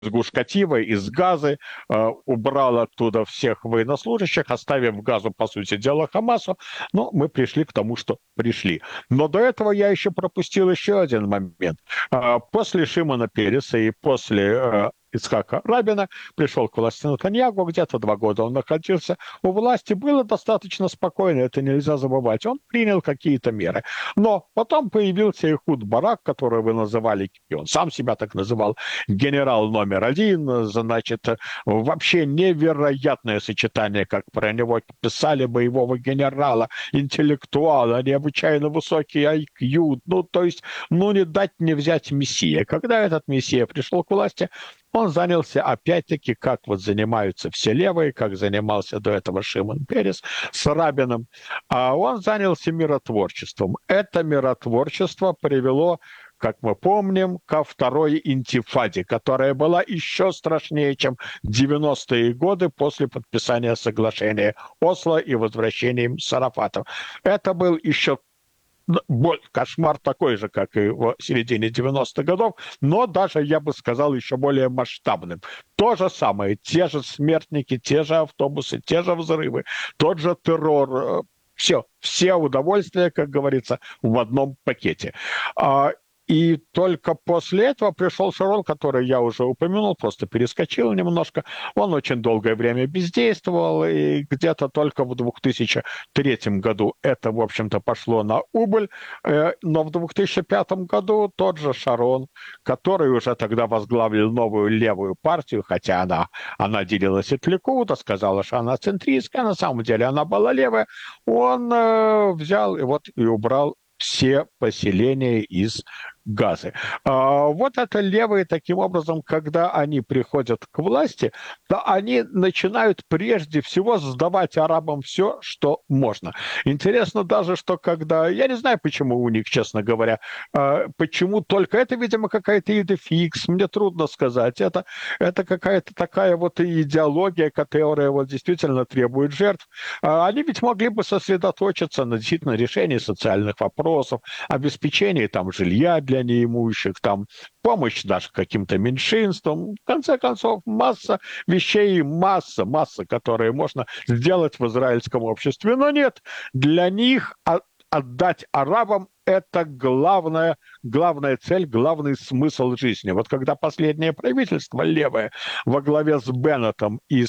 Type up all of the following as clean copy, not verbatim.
Гуш-Катива, из Газы, убрал оттуда всех военнослужащих, оставив Газу, по сути дела, Хамасу. Но мы пришли к тому, что пришли. Но до этого я еще пропустил еще один момент. После Шимона Переса и после Ицхака Рабина пришел к власти Нетаньяху, где-то 2 года он находился у власти, было достаточно спокойно, это нельзя забывать. Он принял какие-то меры. Но потом появился Эхуд Барак, который вы называли, и он сам себя так называл, генерал номер один, значит, вообще невероятное сочетание, как про него писали, боевого генерала, интеллектуала, необычайно высокий IQ, ну, то есть, ну, не дать не взять мессия. Когда этот мессия пришел к власти, он занялся, опять-таки, как вот занимаются все левые, как занимался до этого Шимон Перес с Рабином, а он занялся миротворчеством. Это миротворчество привело, как мы помним, ко второй интифаде, которая была еще страшнее, чем 90-е годы после подписания соглашения Осло и возвращения Сарафатов. Это был еще кошмар такой же, как и в середине 90-х годов, но даже, я бы сказал, еще более масштабным. То же самое, те же смертники, те же автобусы, те же взрывы, тот же террор, все удовольствия, как говорится, в одном пакете. И только после этого пришел Шарон, который я уже упомянул, просто перескочил немножко. Он очень долгое время бездействовал, и где-то только в 2003 году это, в общем-то, пошло на убыль. Но в 2005 году тот же Шарон, который уже тогда возглавил новую левую партию, хотя она делилась от Ликуда, сказала, что она центристская, на самом деле она была левая, он взял и убрал все поселения из Газы. Вот это левые таким образом, когда они приходят к власти, то они начинают прежде всего сдавать арабам все, что можно. Интересно даже, что когда... Я не знаю, почему у них, честно говоря, почему только... Это, видимо, какая-то идеофикс, мне трудно сказать. Это какая-то такая вот идеология, которая вот действительно требует жертв. Они ведь могли бы сосредоточиться на действительно решении социальных вопросов, обеспечении там жилья для неимущих, там помощь даже каким-то меньшинствам. В конце концов, масса вещей, масса, которые можно сделать в израильском обществе. Но нет, для них отдать арабам это главная цель, главный смысл жизни. Вот когда последнее правительство левое во главе с Беннетом и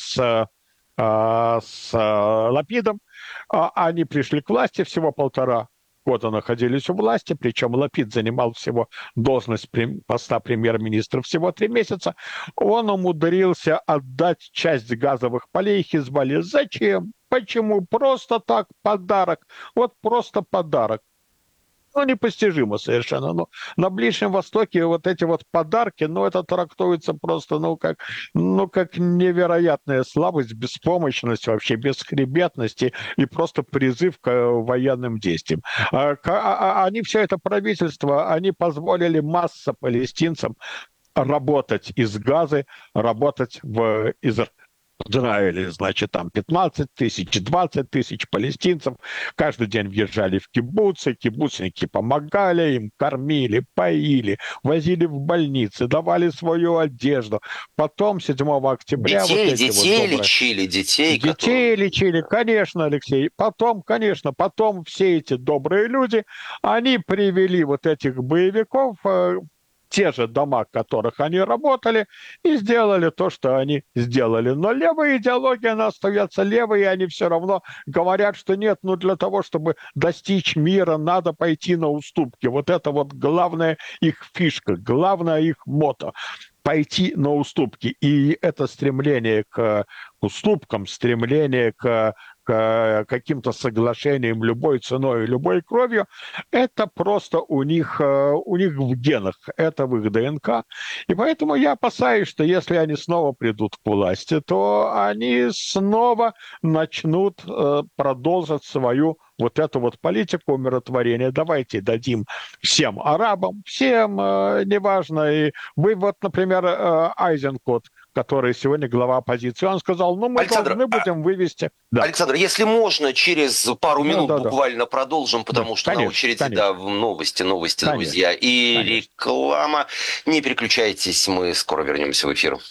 с Лапидом, они пришли к власти всего 1,5 года находились у власти, причем Лапид занимал всего должность поста премьер-министра всего 3 месяца, он умудрился отдать часть газовых полей Хизбалле. Зачем? Почему? Просто так, подарок. Вот просто подарок. Ну, непостижимо совершенно. Но на Ближнем Востоке вот эти вот подарки, ну, это трактуется просто, ну, как невероятная слабость, беспомощность, вообще бесхребетность и просто призыв к военным действиям. Они, все это правительство, они позволили масса палестинцам работать из Газы, работать в Израиле, значит, там 15 тысяч, 20 тысяч палестинцев каждый день въезжали в кибуцы, кибуцники помогали им, кормили, поили, возили в больницы, давали свою одежду. Потом 7 октября вот Детей, эти вот детей добрые лечили, детей, детей которые... лечили, конечно, Алексей. Потом, конечно, потом все эти добрые люди, они привели вот этих боевиков те же дома, в которых они работали, и сделали то, что они сделали. Но левая идеология, она остается левой, и они все равно говорят, что нет, ну для того, чтобы достичь мира, надо пойти на уступки. Вот это вот главная их фишка, главное их мото пойти на уступки. И это стремление к уступкам, стремление к каким-то соглашениям любой ценой, любой кровью, это просто у них в генах, это в их ДНК. И поэтому я опасаюсь, что если они снова придут к власти, то они снова начнут продолжить свою вот эту вот политику умиротворения. Давайте дадим всем арабам, всем, неважно. И вы вот, например, Айзенкот, который сегодня глава оппозиции, он сказал, ну, мы Александр, должны будем вывести... Да, Александр, если можно, через пару да, минут да, да, буквально продолжим, да, потому что на конечно, очереди, да, конечно, новости, конечно, друзья, и конечно. реклама. Не переключайтесь, мы скоро вернемся в эфир.